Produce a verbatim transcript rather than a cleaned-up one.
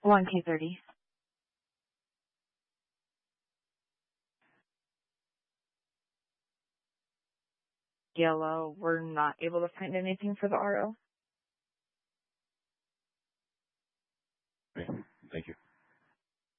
one K thirty. Yellow, we're not able to find anything for the R O.